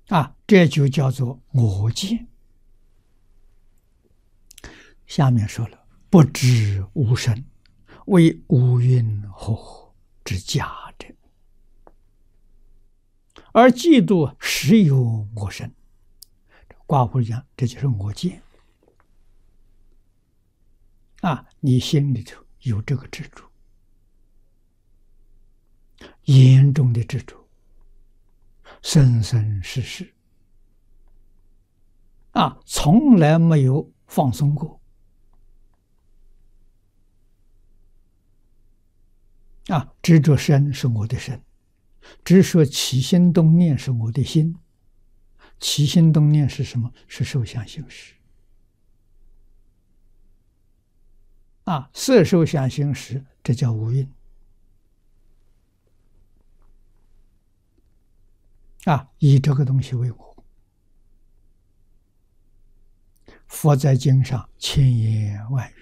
这就叫做我见。下面说了，不知无生，为无云和合之假者，而嫉妒实有我生。卦夫讲，这就是我见。你心里头有这个执着，严重的执着，生生世世从来没有放松过执着身是我的身，只说起心动念是我的心，起心动念是什么？是受想行识色受想行识，这叫无蕴以这个东西为我。佛在经上千言万语，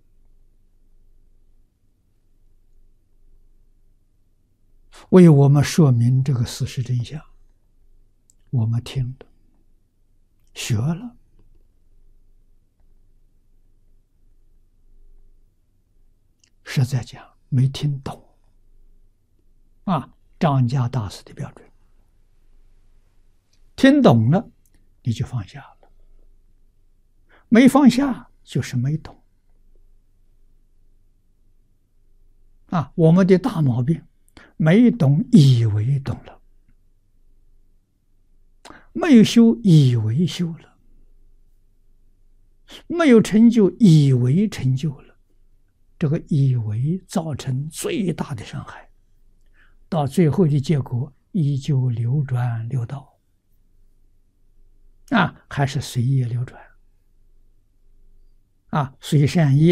为我们说明这个事实真相，我们听了学了，实在讲没听懂张家大师的标准。听懂了你就放下了，没放下就是没懂我们的大毛病，没懂以为懂了，没有修以为修了，没有成就以为成就了，这个以为造成最大的伤害，到最后的结果依旧流转六道还是随业流转随善业